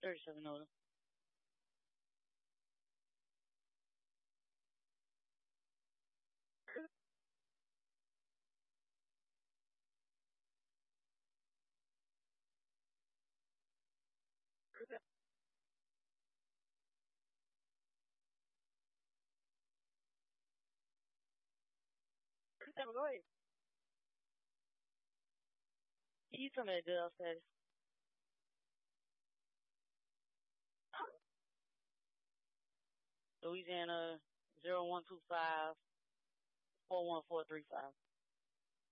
37 of them. Go ahead. You tell me that good status. Louisiana 0125 41435.